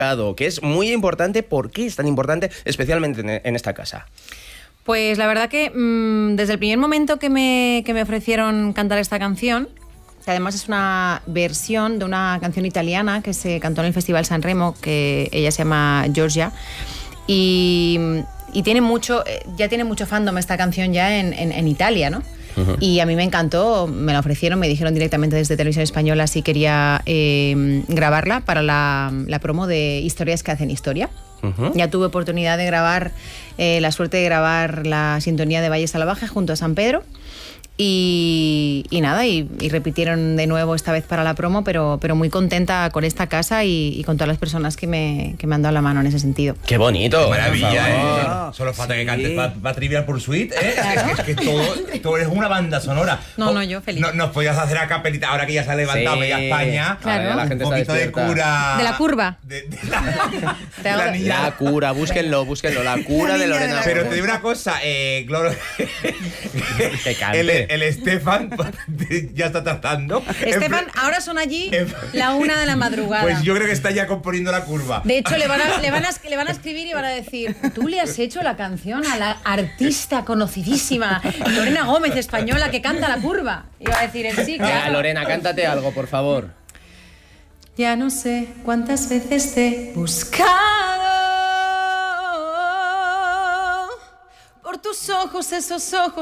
que es muy importante. ¿Por qué es tan importante, especialmente en esta casa? Pues la verdad que desde el primer momento que me ofrecieron cantar esta canción, que además es una versión de una canción italiana que se cantó en el Festival San Remo, que ella se llama Giorgia, y tiene mucho, ya tiene mucho fandom esta canción ya en Italia, ¿no? Uh-huh. Y a mí me encantó, me la ofrecieron, me dijeron directamente desde Televisión Española si quería grabarla para la promo de Historias que hacen historia. Uh-huh. Ya tuve oportunidad de grabar, la suerte de grabar la sintonía de Valle Salvaje junto a San Pedro. Y nada, y repitieron de nuevo esta vez para la promo, pero muy contenta con esta casa y con todas las personas que me han dado la mano en ese sentido. ¡Qué bonito! ¡Qué maravilla! Solo falta que cantes para Trivial Pursuit, ¿eh? Claro. Es que todo es una banda sonora. No, yo feliz. Nos podías hacer a capelita, ahora que ya se ha levantado media España. Claro. La gente un poquito de cura... De la curva. La niña. La cura, búsquenlo. La cura de Lorena. Pero te digo una cosa, Gloro... Que cante. El Estefan ya está tratando. Estefan, ahora son allí la 1 de la madrugada. Pues yo creo que está ya componiendo la curva. De hecho, le van a escribir y van a decir: tú le has hecho la canción a la artista conocidísima Lorena Gómez, española, que canta la curva. Y va a decir él: sí, claro. Lorena, cántate algo, por favor. Ya no sé cuántas veces te he buscado por tus ojos, esos ojos